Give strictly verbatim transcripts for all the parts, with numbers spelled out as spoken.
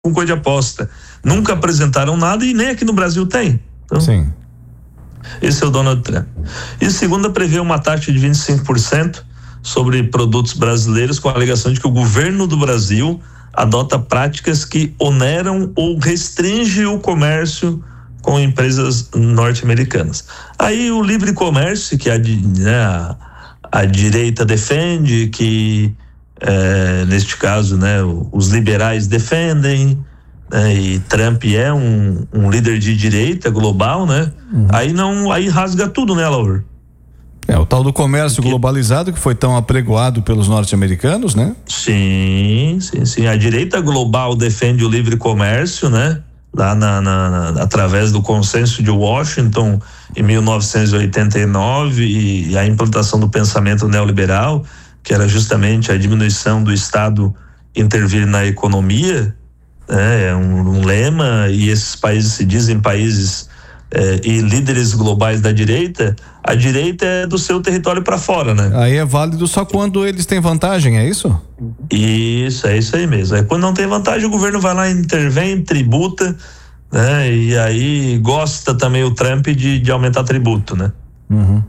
com coisa de aposta. Nunca apresentaram nada e nem aqui no Brasil tem. Então, sim. Esse é o Donald Trump. E segunda, prevê uma taxa de vinte e cinco por cento sobre produtos brasileiros, com a alegação de que o governo do Brasil adota práticas que oneram ou restringe o comércio com empresas norte-americanas. Aí o livre comércio, que a, né, a, a direita defende, que é, neste caso, né, os liberais defendem, né, e Trump é um, um líder de direita global, né? Uhum. Aí não, aí rasga tudo, né, Laura? É, o tal do comércio Porque... globalizado que foi tão apregoado pelos norte-americanos, né? Sim, sim, sim. A direita global defende o livre comércio, né? Lá na, na, na através do consenso de Washington em mil novecentos e oitenta e nove e, e a implantação do pensamento neoliberal, que era justamente a diminuição do Estado intervir na economia, né? É um, um lema, e esses países se dizem países É, e líderes globais da direita, a direita é do seu território para fora, né? Aí é válido só quando eles têm vantagem, é isso? Isso, é isso aí mesmo. É quando não tem vantagem, o governo vai lá, intervém, tributa, né? E aí gosta também o Trump de, de aumentar tributo, né? Uhum.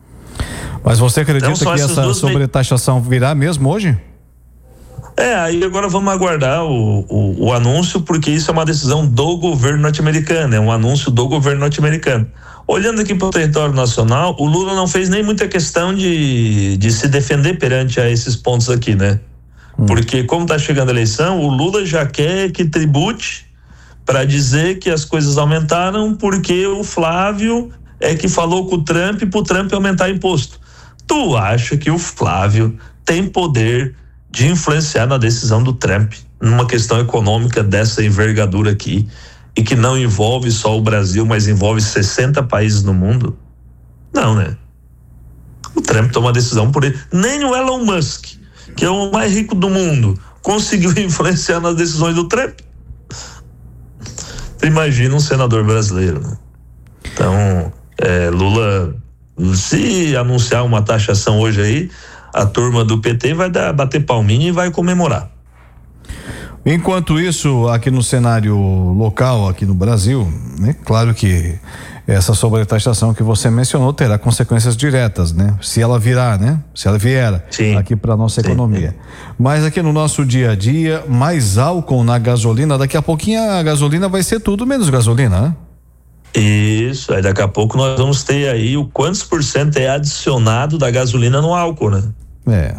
Mas você acredita então, que essa sobretaxação me... virá mesmo hoje? É, aí agora vamos aguardar o, o, o anúncio, porque isso é uma decisão do governo norte-americano, é um anúncio do governo norte-americano. Olhando aqui para o território nacional, o Lula não fez nem muita questão de, de se defender perante a esses pontos aqui, né? Hum. Porque como está chegando a eleição, o Lula já quer que tribute para dizer que as coisas aumentaram porque o Flávio é que falou com o Trump para o Trump aumentar imposto. Tu acha que o Flávio tem poder de influenciar na decisão do Trump numa questão econômica dessa envergadura aqui e que não envolve só o Brasil, mas envolve sessenta países no mundo? Não, né? O Trump toma a decisão por ele. Nem o Elon Musk, que é o mais rico do mundo, conseguiu influenciar nas decisões do Trump. Imagina um senador brasileiro, né? Então, é, Lula, se anunciar uma taxação hoje aí, a turma do P T vai dar, bater palminha e vai comemorar. Enquanto isso, aqui no cenário local, aqui no Brasil, né? Claro que essa sobretaxação que você mencionou terá consequências diretas, né? Se ela virar, né? Se ela vier Sim. aqui para nossa Sim. economia. Mas aqui no nosso dia a dia, mais álcool na gasolina, daqui a pouquinho a gasolina vai ser tudo menos gasolina, né? Isso, aí daqui a pouco nós vamos ter aí o quantos por cento é adicionado da gasolina no álcool, né? É.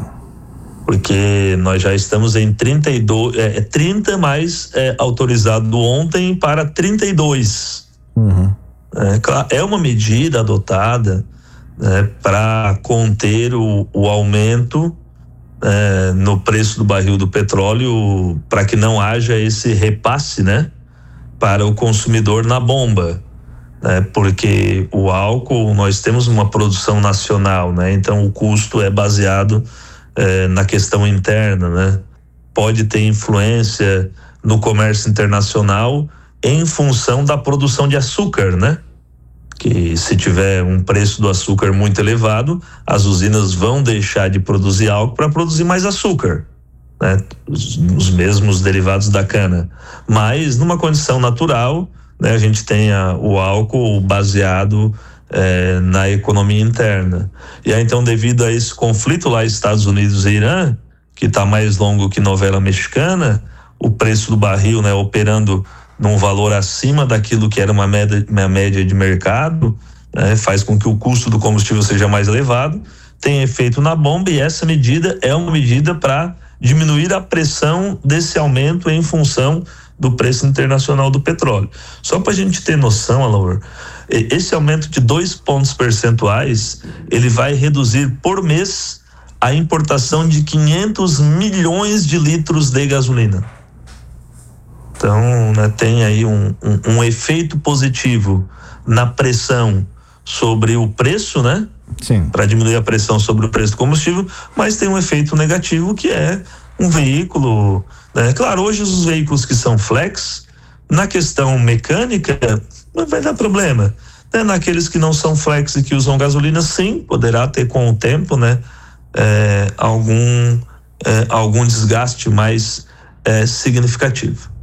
Porque nós já estamos em trinta e dois, é, é trinta mais é, autorizado ontem para trinta e dois. Uhum. É, é uma medida adotada, né, para conter o, o aumento é, no preço do barril do petróleo, para que não haja esse repasse, né, para o consumidor na bomba. É, porque o álcool, nós temos uma produção nacional, né? Então o custo é baseado é, na questão interna, né? Pode ter influência no comércio internacional em função da produção de açúcar, né? Que se tiver um preço do açúcar muito elevado, as usinas vão deixar de produzir álcool para produzir mais açúcar, né? Os, os mesmos derivados da cana. Mas numa condição natural, né, a gente tem a, o álcool baseado eh, na economia interna. E aí, então, devido a esse conflito lá Estados Unidos e Irã, que está mais longo que novela mexicana, o preço do barril, né, operando num valor acima daquilo que era uma média, uma média de mercado, né, faz com que o custo do combustível seja mais elevado, tem efeito na bomba, e essa medida é uma medida para diminuir a pressão desse aumento em função do preço internacional do petróleo. Só para a gente ter noção, Alaor, esse aumento de dois pontos percentuais, ele vai reduzir por mês a importação de quinhentos milhões de litros de gasolina. Então, né, tem aí um, um, um efeito positivo na pressão sobre o preço, né? Sim. Para diminuir a pressão sobre o preço do combustível, mas tem um efeito negativo que é um veículo, né? Claro, hoje os veículos que são flex, na questão mecânica, não vai dar problema, né? Naqueles que não são flex e que usam gasolina, sim, poderá ter com o tempo, né? É, algum, é, algum desgaste mais é, significativo.